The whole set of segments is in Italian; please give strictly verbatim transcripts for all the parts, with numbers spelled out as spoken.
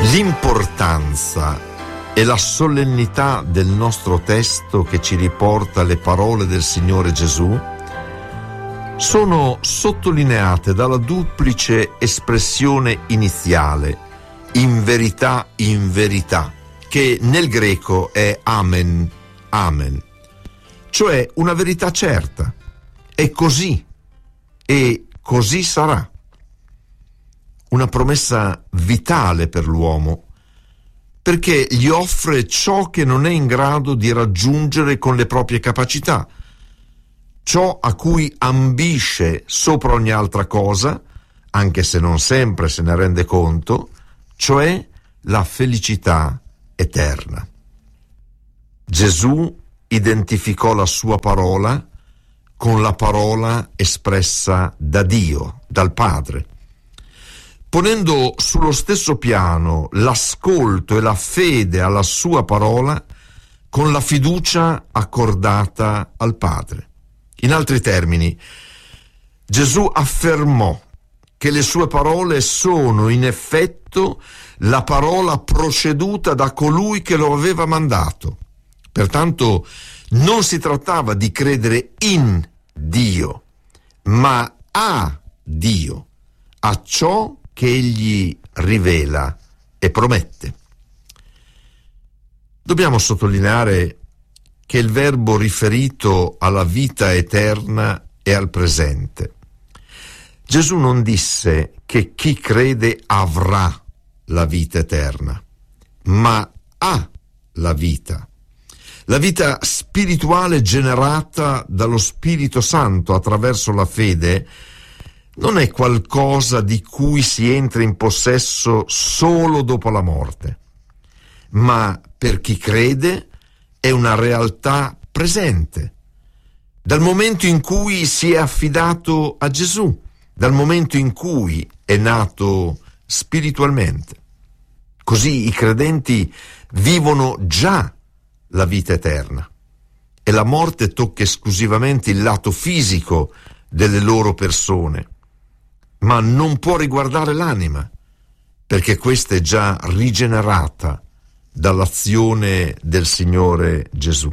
L'importanza e la solennità del nostro testo che ci riporta le parole del Signore Gesù sono sottolineate dalla duplice espressione iniziale, in verità, in verità, che nel greco è amen, amen, cioè una verità certa, è così e così sarà. Una promessa vitale per l'uomo, perché gli offre ciò che non è in grado di raggiungere con le proprie capacità, ciò a cui ambisce sopra ogni altra cosa, anche se non sempre se ne rende conto, cioè la felicità eterna. Gesù identificò la sua parola con la parola espressa da Dio, dal Padre, ponendo sullo stesso piano l'ascolto e la fede alla sua parola con la fiducia accordata al Padre. In altri termini, Gesù affermò che le sue parole sono in effetto la parola proceduta da colui che lo aveva mandato. Pertanto non si trattava di credere in Dio, ma a Dio, a ciò che egli rivela e promette. Dobbiamo sottolineare che il verbo riferito alla vita eterna è al presente. Gesù non disse che chi crede avrà la vita eterna, ma ha la vita. La vita spirituale generata dallo Spirito Santo attraverso la fede non è qualcosa di cui si entra in possesso solo dopo la morte, ma per chi crede è una realtà presente. Dal momento in cui si è affidato a Gesù, dal momento in cui è nato spiritualmente. Così i credenti vivono già la vita eterna e la morte tocca esclusivamente il lato fisico delle loro persone, ma non può riguardare l'anima, perché questa è già rigenerata dall'azione del Signore Gesù.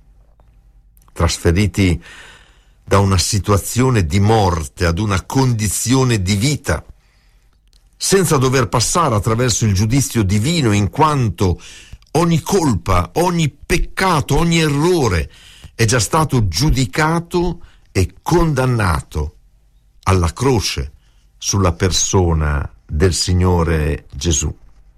Trasferiti da una situazione di morte ad una condizione di vita, senza dover passare attraverso il giudizio divino, in quanto ogni colpa, ogni peccato, ogni errore è già stato giudicato e condannato alla croce sulla persona del Signore Gesù.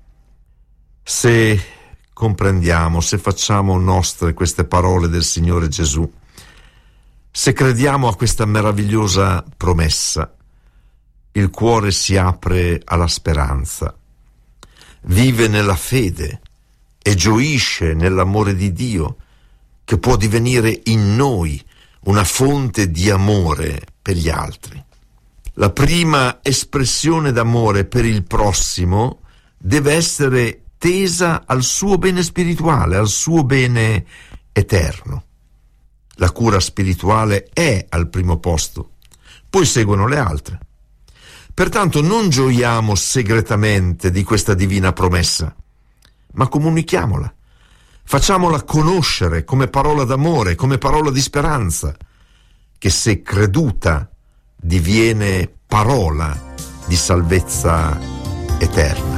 Se comprendiamo, se facciamo nostre queste parole del Signore Gesù, se crediamo a questa meravigliosa promessa, il cuore si apre alla speranza, vive nella fede e gioisce nell'amore di Dio, che può divenire in noi una fonte di amore per gli altri. La prima espressione d'amore per il prossimo deve essere tesa al suo bene spirituale, al suo bene eterno. La cura spirituale è al primo posto, poi seguono le altre. Pertanto non gioiamo segretamente di questa divina promessa, ma comunichiamola, facciamola conoscere come parola d'amore, come parola di speranza, che se creduta diviene parola di salvezza eterna.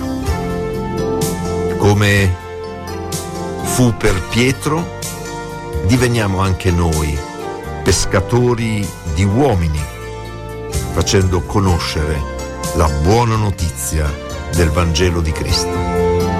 Come fu per Pietro, diveniamo anche noi pescatori di uomini, facendo conoscere la buona notizia del Vangelo di Cristo.